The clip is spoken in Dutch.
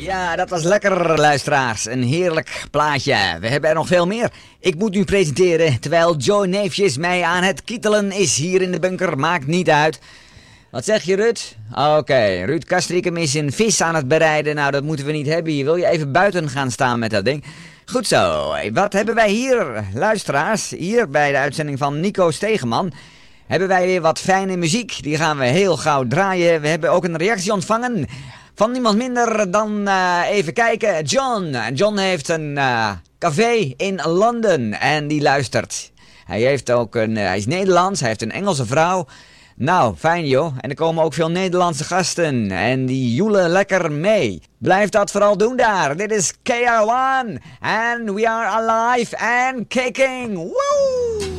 Ja, dat was lekker, luisteraars. Een heerlijk plaatje. We hebben er nog veel meer. Ik moet nu presenteren, terwijl Joe Neefjes mij aan het kietelen is hier in de bunker. Maakt niet uit. Wat zeg je, Ruud? Oké, Ruud Kastrikum is een vis aan het bereiden. Nou, dat moeten we niet hebben. Hier wil je even buiten gaan staan met dat ding. Goed zo. Wat hebben wij hier, luisteraars? Hier bij de uitzending van Nico Stegeman hebben wij weer wat fijne muziek. Die gaan we heel gauw draaien. We hebben ook een reactie ontvangen van niemand minder dan, even kijken, John. John heeft een café in Londen en die luistert. Hij is Nederlands, hij heeft een Engelse vrouw. Nou, fijn joh. En er komen ook veel Nederlandse gasten. En die joelen lekker mee. Blijf dat vooral doen daar. Dit is KR1. And we are alive and kicking. Woo!